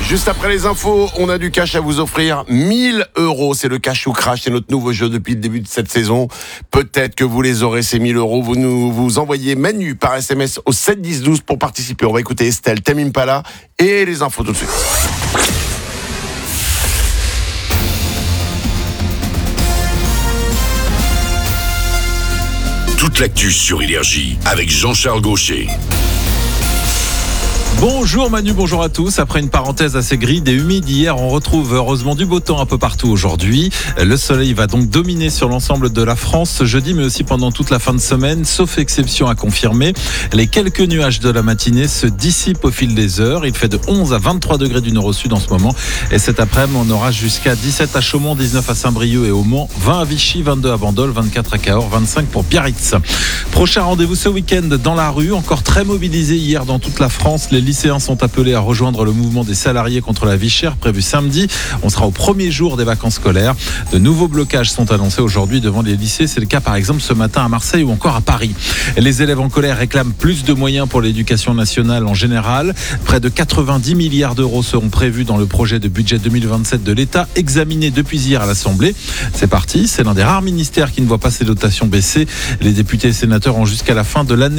Juste après les infos, on a du cash à vous offrir. 1000 €, c'est le Cash ou Crash, c'est notre nouveau jeu depuis le début de cette saison. Peut-être que vous les aurez, ces 1000 €. Vous envoyez Manu par SMS au 7 10 12 pour participer. On va écouter Estelle, Tame Impala et les infos tout de suite. Toute l'actu sur Énergie avec Jean-Charles Gaucher. Bonjour Manu, bonjour à tous. Après une parenthèse assez grise et humide hier, on retrouve heureusement du beau temps un peu partout aujourd'hui. Le soleil va donc dominer sur l'ensemble de la France ce jeudi, mais aussi pendant toute la fin de semaine, sauf exception à confirmer. Les quelques nuages de la matinée se dissipent au fil des heures. Il fait de 11 à 23 degrés du nord au sud en ce moment. Et cet après-midi, on aura jusqu'à 17 à Chaumont, 19 à Saint-Brieuc et au Mans, 20 à Vichy, 22 à Bandol, 24 à Cahors, 25 pour Biarritz. Prochain rendez-vous ce week-end dans la rue, encore très mobilisé hier dans toute la France. Les lycéens sont appelés à rejoindre le mouvement des salariés contre la vie chère prévu samedi. On sera au premier jour des vacances scolaires. De nouveaux blocages sont annoncés aujourd'hui devant les lycées. C'est le cas par exemple ce matin à Marseille ou encore à Paris. Les élèves en colère réclament plus de moyens pour l'éducation nationale en général. Près de 90 milliards d'euros seront prévus dans le projet de budget 2027 de l'État, examiné depuis hier à l'Assemblée. C'est parti, c'est l'un des rares ministères qui ne voit pas ses dotations baisser. Les députés et sénateurs ont jusqu'à la fin de l'année